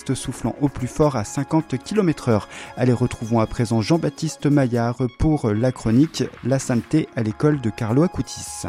soufflant au plus fort à 50 km/h. Allez, retrouvons à présent Jean-Baptiste Maillard pour la chronique La Sainteté à l'école de Carlo Acutis.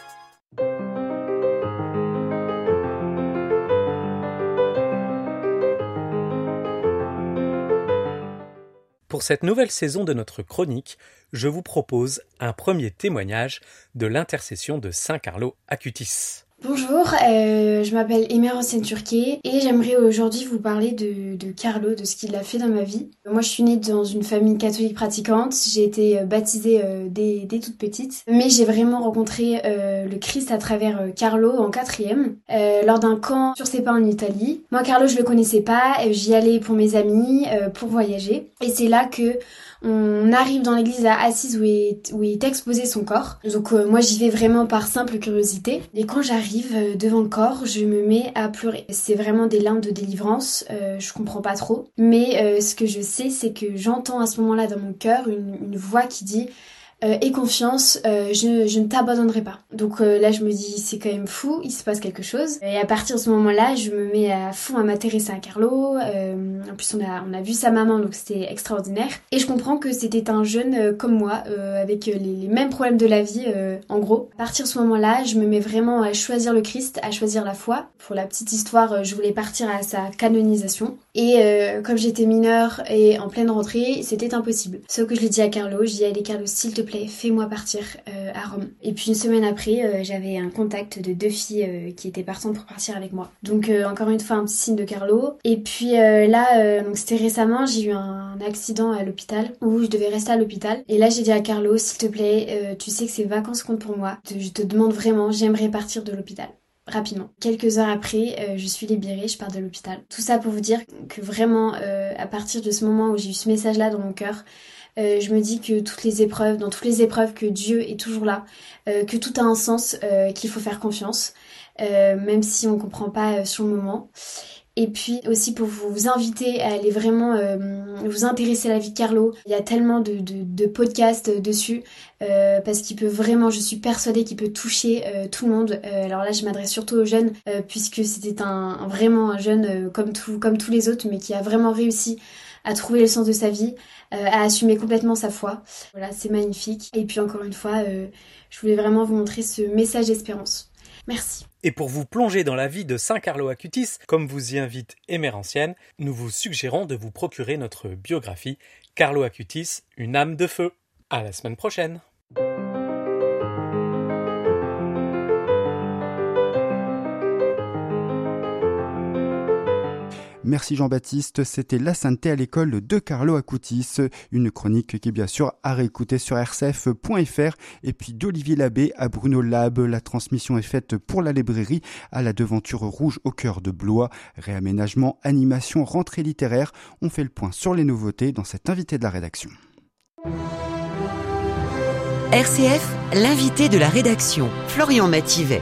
Pour cette nouvelle saison de notre chronique, je vous propose un premier témoignage de l'intercession de Saint Carlo Acutis. Bonjour, je m'appelle Emerance Turquet et j'aimerais aujourd'hui vous parler de Carlo, de ce qu'il a fait dans ma vie. Moi je suis née dans une famille catholique pratiquante, j'ai été baptisée dès toute petite, mais j'ai vraiment rencontré le Christ à travers Carlo en 4e, lors d'un camp sur ses pas en Italie. Moi Carlo je le connaissais pas, j'y allais pour mes amis, pour voyager, et c'est là que on arrive dans l'église à Assise où est exposé son corps. Donc moi j'y vais vraiment par simple curiosité. Et quand j'arrive devant le corps, je me mets à pleurer. C'est vraiment des larmes de délivrance, je comprends pas trop. Mais ce que je sais, c'est que j'entends à ce moment-là dans mon cœur une voix qui dit aie confiance, je ne t'abandonnerai pas. Donc là je me dis c'est quand même fou, il se passe quelque chose. Et à partir de ce moment-là, je me mets à fond à m'intéresser à Carlo. En plus on a vu sa maman, donc c'était extraordinaire. Et je comprends que c'était un jeune comme moi, avec les mêmes problèmes de la vie en gros. À partir de ce moment-là, je me mets vraiment à choisir le Christ, à choisir la foi. Pour la petite histoire, je voulais partir à sa canonisation. Et comme j'étais mineure et en pleine rentrée, c'était impossible. Sauf que je l'ai dit à Carlo, je dis allez Carlo, s'il te plaît, fais-moi partir à Rome. Et puis une semaine après, j'avais un contact de 2 filles qui étaient partantes pour partir avec moi. Donc encore une fois un petit signe de Carlo. Et puis donc c'était récemment, j'ai eu un accident à l'hôpital où je devais rester à l'hôpital. Et là j'ai dit à Carlo, s'il te plaît, tu sais que ces vacances comptent pour moi. Je te demande vraiment, j'aimerais partir de l'hôpital. Rapidement. Quelques heures après, je suis libérée, je pars de l'hôpital. Tout ça pour vous dire que vraiment, à partir de ce moment où j'ai eu ce message-là dans mon cœur, je me dis que dans toutes les épreuves, que Dieu est toujours là, que tout a un sens, qu'il faut faire confiance, même si on comprend pas sur le moment. Et puis aussi pour vous inviter à aller vraiment vous intéresser à la vie de Carlo. Il y a tellement de podcasts dessus, parce qu'il peut vraiment, je suis persuadée qu'il peut toucher tout le monde. Alors là je m'adresse surtout aux jeunes, puisque c'était vraiment un jeune comme tous les autres, mais qui a vraiment réussi à trouver le sens de sa vie, à assumer complètement sa foi. Voilà, c'est magnifique. Et puis encore une fois, je voulais vraiment vous montrer ce message d'espérance. Merci. Et pour vous plonger dans la vie de Saint Carlo Acutis, comme vous y invite Emérancienne, nous vous suggérons de vous procurer notre biographie Carlo Acutis, une âme de feu. À la semaine prochaine. Merci Jean-Baptiste, c'était La Sainteté à l'école de Carlo Acutis, une chronique qui est bien sûr à réécouter sur rcf.fr, et puis d'Olivier Labbé à Bruno Lab. La transmission est faite pour la librairie à la devanture rouge au cœur de Blois. Réaménagement, animation, rentrée littéraire. On fait le point sur les nouveautés dans cet invité de la rédaction. RCF, l'invité de la rédaction, Florian Mathivet.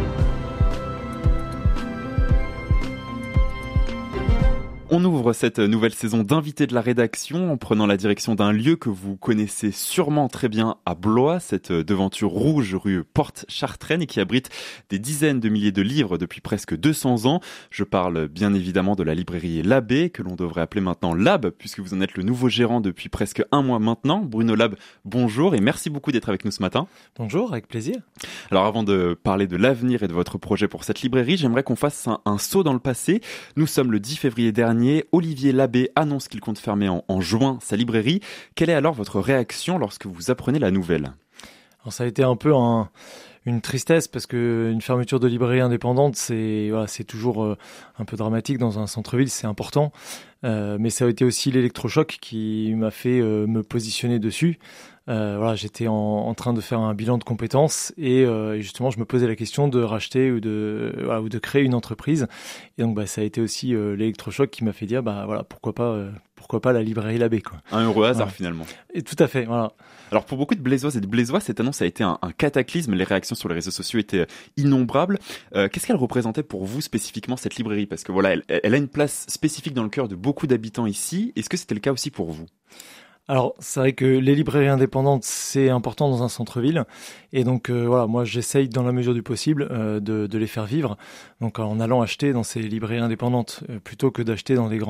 On ouvre cette nouvelle saison d'invités de la rédaction en prenant la direction d'un lieu que vous connaissez sûrement très bien à Blois, cette devanture rouge rue Porte-Chartraine et qui abrite des dizaines de milliers de livres depuis presque 200 ans. Je parle bien évidemment de la librairie Labbé, que l'on devrait appeler maintenant Lab, puisque vous en êtes le nouveau gérant depuis presque 1 mois maintenant. Bruno Lab, bonjour et merci beaucoup d'être avec nous ce matin. Bonjour, avec plaisir. Alors avant de parler de l'avenir et de votre projet pour cette librairie, j'aimerais qu'on fasse un saut dans le passé. Nous sommes le 10 février dernier. Olivier Labbé annonce qu'il compte fermer en juin sa librairie. Quelle est alors votre réaction lorsque vous apprenez la nouvelle ? Alors ça a été un peu une tristesse parce que une fermeture de librairie indépendante, c'est toujours un peu dramatique dans un centre-ville, c'est important. Mais ça a été aussi l'électrochoc qui m'a fait me positionner dessus. J'étais en train de faire un bilan de compétences et justement je me posais la question de racheter ou de créer une entreprise. Et donc ça a été aussi l'électrochoc qui m'a fait dire pourquoi pas la librairie Labbé, quoi. Un heureux hasard finalement. Et tout à fait, voilà. Alors pour beaucoup de Blésoises et de Blésois, cette annonce a été un cataclysme. Les réactions sur les réseaux sociaux étaient innombrables. Qu'est-ce qu'elle représentait pour vous spécifiquement cette librairie ? Parce que elle a une place spécifique dans le cœur de beaucoup d'habitants ici. Est-ce que c'était le cas aussi pour vous ? Alors, c'est vrai que les librairies indépendantes, c'est important dans un centre-ville. Et donc, moi, j'essaye, dans la mesure du possible, de les faire vivre. Donc, en allant acheter dans ces librairies indépendantes, plutôt que d'acheter dans des grands